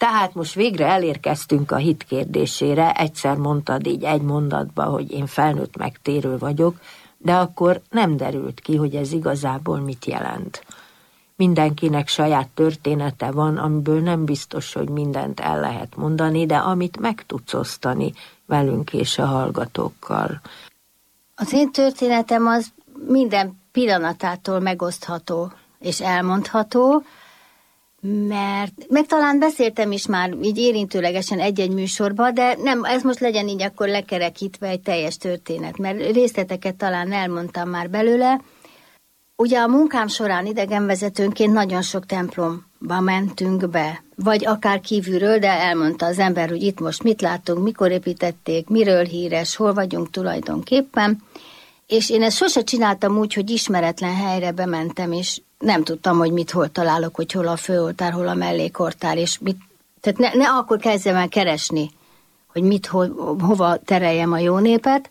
Tehát most végre elérkeztünk a hit kérdésére, egyszer mondtad így egy mondatba, hogy én felnőtt megtérő vagyok, de akkor nem derült ki, hogy ez igazából mit jelent. Mindenkinek saját története van, amiből nem biztos, hogy mindent el lehet mondani, de amit meg tudsz osztani velünk és a hallgatókkal. Az én történetem az minden pillanatától megosztható és elmondható, mert meg talán beszéltem is már így érintőlegesen egy-egy műsorban, de nem, ez most legyen így akkor lekerekítve egy teljes történet, mert részleteket talán elmondtam már belőle. Ugye a munkám során idegenvezetőnként nagyon sok templomba mentünk be, vagy akár kívülről, de elmondta az ember, hogy itt most mit látunk, mikor építették, miről híres, hol vagyunk tulajdonképpen, és én ezt sose csináltam úgy, hogy ismeretlen helyre bementem, és nem tudtam, hogy mit hol találok, hogy hol a főoltár, hol a mellékortár, és mit, tehát ne akkor kezdjem el keresni, hogy mit, hova tereljem a jó népet,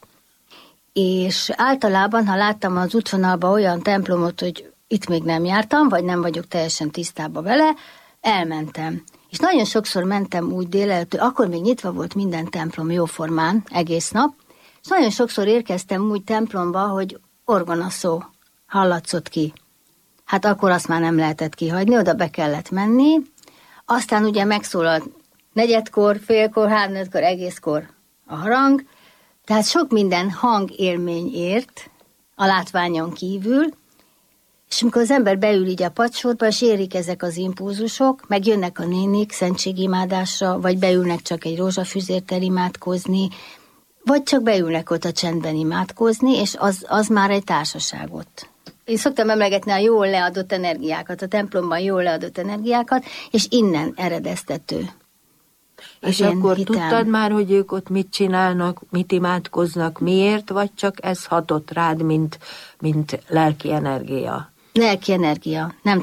és általában, ha láttam az útvonalban olyan templomot, hogy itt még nem jártam, vagy nem vagyok teljesen tisztában vele, elmentem. És nagyon sokszor mentem úgy délelőtt, akkor még nyitva volt minden templom jóformán, egész nap, és nagyon sokszor érkeztem úgy templomba, hogy orgonaszó hallatszott ki. Hát akkor azt már nem lehetett kihagyni, oda be kellett menni. Aztán ugye megszólalt negyedkor, félkor, háromnegyedkor, egészkor a harang. Tehát sok minden hangélmény ért a látványon kívül, és amikor az ember beül így a padsorba, és érik ezek az impulzusok, meg jönnek a nénik szentségimádásra, vagy beülnek csak egy rózsafüzért imádkozni, vagy csak beülnek ott a csendben imádkozni, és az már egy társaságot. Én szoktam emlegetni a jól leadott energiákat, a templomban jól leadott energiákat, és innen eredeztető. És akkor tudtad már, hogy ők ott mit csinálnak, mit imádkoznak, miért, vagy csak ez hatott rád, mint lelki energia? Lelki energia. Nem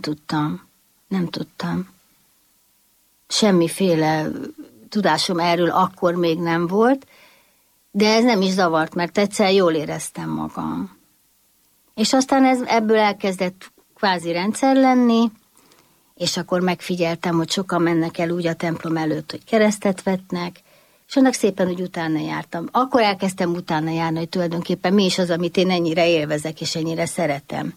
tudtam. Semmiféle tudásom erről akkor még nem volt, de ez nem is zavart, mert egyszer jól éreztem magam. És aztán ebből elkezdett kvázi rendszer lenni, és akkor megfigyeltem, hogy sokan mennek el úgy a templom előtt, hogy keresztet vetnek, és annak szépen úgy utána jártam. Akkor elkezdtem utána járni, hogy tulajdonképpen mi is az, amit én ennyire élvezek, és ennyire szeretem.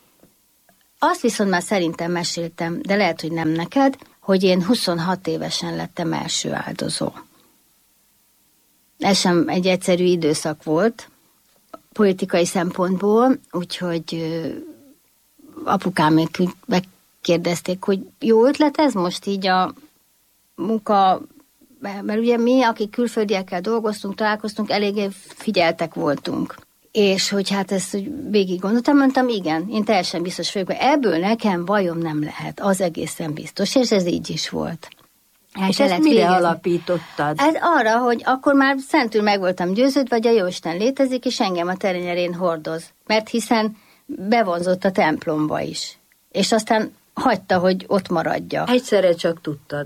Azt viszont már szerintem meséltem, de lehet, hogy nem neked, hogy én 26 évesen lettem első áldozó. Ez sem egy egyszerű időszak volt, politikai szempontból, úgyhogy apukámék megkérdezték, hogy jó ötlet ez most így a munka, mert ugye mi, akik külföldiekkel dolgoztunk, találkoztunk, eléggé figyeltek voltunk. És hogy hát ezt végig gondoltam, mondtam, igen, én teljesen biztos vagyok, hogy ebből nekem bajom nem lehet, az egészen biztos, és ez így is volt. És ezt mire alapítottad? Hát arra, hogy akkor már szentül meg voltam győződve, hogy a Jóisten létezik, és engem a terenyerén hordoz. Mert hiszen bevonzott a templomba is. És aztán hagyta, hogy ott maradja. Egyszerre csak tudtad.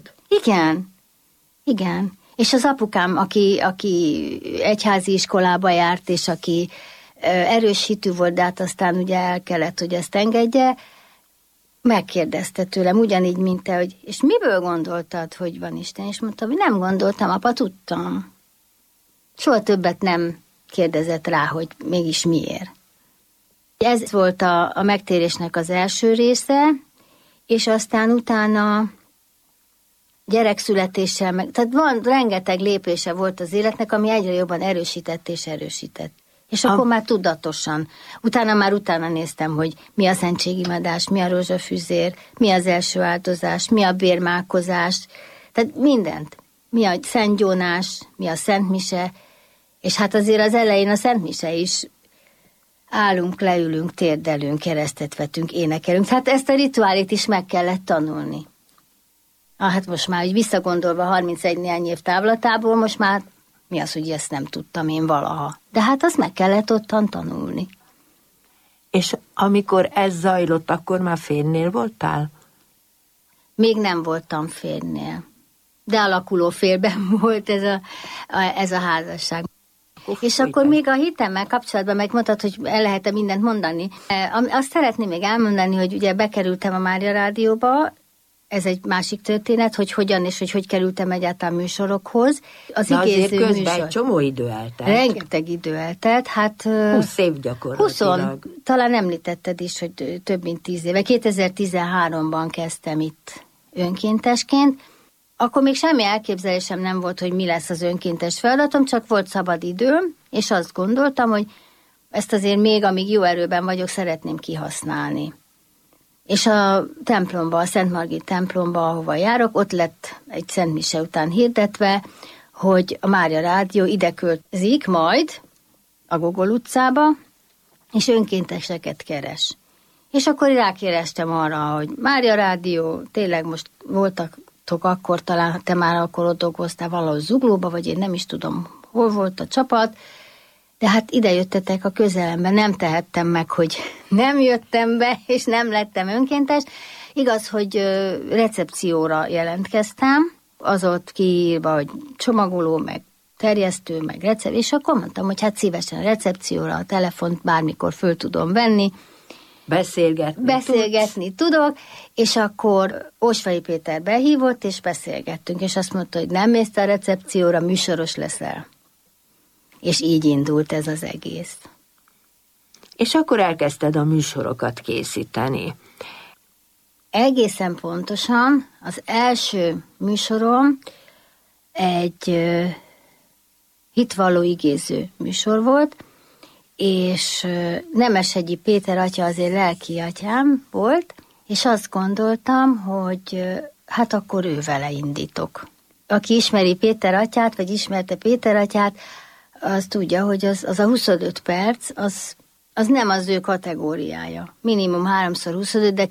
Igen. És az apukám, aki egyházi iskolába járt, és aki erős hitű volt, de hát aztán ugye el kellett, hogy ezt engedje, megkérdezte tőlem, ugyanígy, mint te, hogy és miből gondoltad, hogy van Isten? És mondtam, hogy nem gondoltam, apa, tudtam. Soha többet nem kérdezett rá, hogy mégis miért. Ez volt a megtérésnek az első része, és aztán utána gyerekszületéssel, tehát van rengeteg lépése volt az életnek, ami egyre jobban erősített. És akkor már tudatosan. Utána néztem, hogy mi a szentségimádás, mi a rózsafüzér, mi az első áldozás, mi a bérmálkozás, tehát mindent. Mi a szentgyónás, mi a szentmise, és hát azért az elején a szentmise is állunk, leülünk, térdelünk, keresztet vetünk, énekelünk. Tehát ezt a rituálit is meg kellett tanulni. Hát most már, hogy visszagondolva 31 néhány év távlatából, most már mi az, hogy ezt nem tudtam én valaha. De hát azt meg kellett ottan tanulni. És amikor ez zajlott, akkor már férjnél voltál? Még nem voltam férjnél. De alakuló férben volt ez a házasság. És akkor még a hitemmel kapcsolatban megmondtad, hogy el lehet-e mindent mondani. Azt szeretném még elmondani, hogy ugye bekerültem a Mária Rádióba, ez egy másik történet, hogy hogyan és hogy kerültem egyáltalán műsorokhoz. Az igéző közben műsor. Egy csomó idő eltelt. Rengeteg idő eltelt. 20 év gyakorlatilag. 20, talán említetted is, hogy több mint 10 éve. 2013-ban kezdtem itt önkéntesként. Akkor még semmi elképzelésem nem volt, hogy mi lesz az önkéntes feladatom, csak volt szabad időm, és azt gondoltam, hogy ezt azért még, amíg jó erőben vagyok, szeretném kihasználni. És a templomba, a Szent Margit templomba, ahova járok, ott lett egy Szent Mise után hirdetve, hogy a Mária Rádió ide költözik majd a Gogol utcába, és önkénteseket keres. És akkor rákérdeztem arra, hogy Mária Rádió, tényleg most voltatok akkor, talán te már akkor ott dolgoztál valahol Zuglóba, vagy én nem is tudom, hol volt a csapat, de hát ide jöttetek a közelembe, nem tehettem meg, hogy nem jöttem be, és nem lettem önkéntes. Igaz, hogy recepcióra jelentkeztem, az ott kiírva, hogy csomagoló, meg terjesztő, meg recept, és akkor mondtam, hogy hát szívesen recepcióra, a telefont bármikor föl tudom venni. Beszélgetni tudok, és akkor Ósvai Péter behívott, és beszélgettünk, és azt mondta, hogy nem mész a recepcióra, műsoros leszel. És így indult ez az egész. És akkor elkezdted a műsorokat készíteni. Egészen pontosan az első műsorom egy hitvalló igéző műsor volt, és Nemeshegyi Péter atya azért lelki atyám volt, és azt gondoltam, hogy hát akkor ő vele indítok. Aki ismeri Péter atyát, vagy ismerte Péter atyát, az tudja, hogy az a 25 perc, az nem az ő kategóriája. Minimum 3x25, de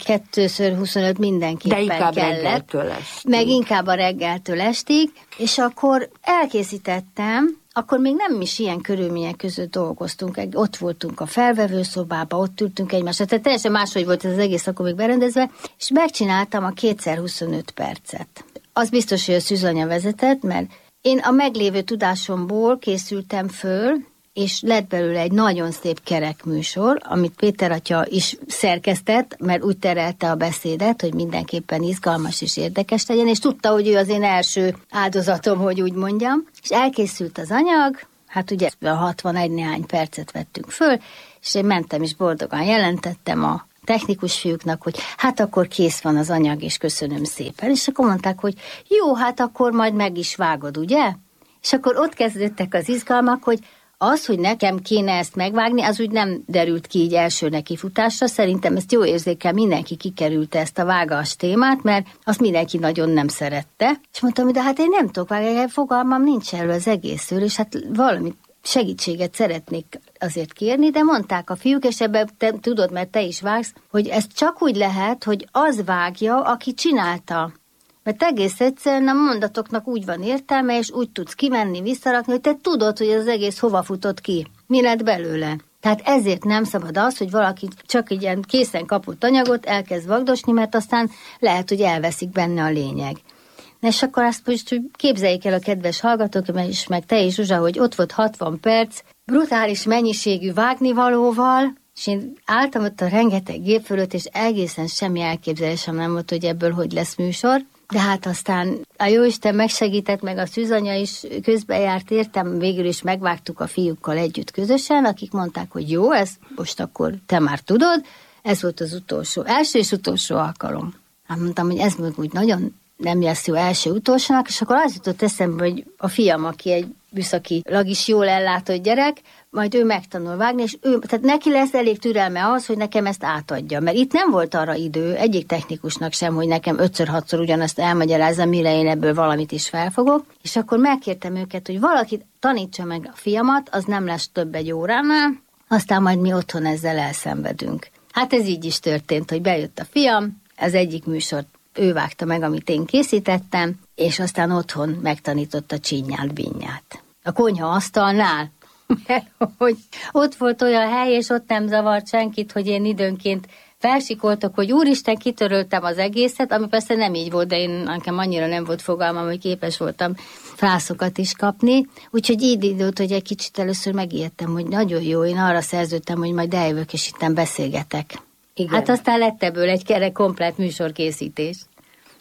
2x25 mindenképpen de inkább kellett. Reggeltől estig. Meg inkább a reggeltől estig, és akkor elkészítettem, akkor még nem is ilyen körülmények között dolgoztunk, ott voltunk a felvevőszobában, ott ültünk egymásra, tehát teljesen máshogy volt ez az egész akkor még berendezve, és megcsináltam a 2x25 percet. Az biztos, hogy a Szűzanya vezetett, mert én a meglévő tudásomból készültem föl, és lett belőle egy nagyon szép kerek műsor, amit Péter atya is szerkesztett, mert úgy terelte a beszédet, hogy mindenképpen izgalmas és érdekes legyen, és tudta, hogy ő az én első áldozatom, hogy úgy mondjam. És elkészült az anyag, hát ugye 61 néhány percet vettünk föl, és én mentem és boldogan jelentettem a technikus fiúknak, hogy hát akkor kész van az anyag, és köszönöm szépen. És akkor mondták, hogy jó, hát akkor majd meg is vágod, ugye? És akkor ott kezdődtek az izgalmak, hogy az, hogy nekem kéne ezt megvágni, az úgy nem derült ki így első nekifutásra. Szerintem ezt jó érzékel, mindenki kikerülte ezt a vágás témát, mert azt mindenki nagyon nem szerette. És mondtam, de hát én nem tudok vágni, fogalmam nincs erről az egészről, és hát valami segítséget szeretnék azért kérni, de mondták a fiúk, és ebben te tudod, mert te is vágsz, hogy ez csak úgy lehet, hogy az vágja, aki csinálta. Mert egész egyszerűen a mondatoknak úgy van értelme, és úgy tudsz kimenni, visszarakni, hogy te tudod, hogy az egész hova futott ki. Mi lett belőle? Tehát ezért nem szabad az, hogy valaki csak így ilyen készen kapott anyagot elkezd vagdosni, mert aztán lehet, hogy elveszik benne a lényeg. És akkor azt most, hogy képzeljék el a kedves hallgatók, és meg te is, Zsuzsa, hogy ott volt 60 perc, brutális mennyiségű vágnivalóval, és én álltam ott a rengeteg gép fölött, és egészen semmi elképzelésem nem volt, hogy ebből hogy lesz műsor. De hát aztán a Jóisten megsegített, meg a Szűzanya is közbejárt, értem, végül is megvágtuk a fiúkkal együtt közösen, akik mondták, hogy jó, ezt most akkor te már tudod, ez volt az első és utolsó alkalom. Hát mondtam, hogy ez meg úgy nagyon nem lesz jó első-utolsónak, és akkor az jutott eszembe, hogy a fiam, aki egy műszakilag is jól ellátott gyerek, majd ő megtanul vágni, és tehát neki lesz elég türelme ahhoz, hogy nekem ezt átadja. Mert itt nem volt arra idő, egyik technikusnak sem, hogy nekem 5-6-szor ugyanazt elmagyarázza, mire én ebből valamit is felfogok. És akkor megkértem őket, hogy valaki tanítsa meg a fiamat, az nem lesz több egy óránál, aztán majd mi otthon ezzel elszenvedünk. Hát ez így is történt, hogy bejött a fiam, az egyik műsort ő vágta meg, amit én készítettem, és aztán otthon megtanította csinyát, binnyát. A konyha asztalnál, mert hogy ott volt olyan hely, és ott nem zavart senkit, hogy én időnként felsikoltok, hogy úristen, kitöröltem az egészet, ami persze nem így volt, de én nekem annyira nem volt fogalmam, hogy képes voltam frászokat is kapni. Úgyhogy így indult, hogy egy kicsit először megijedtem, hogy nagyon jó, én arra szerződtem, hogy majd eljövök, és itten beszélgetek. Igen. Hát aztán lett ebből egy komplett műsorkészítés.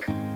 Köszönjük!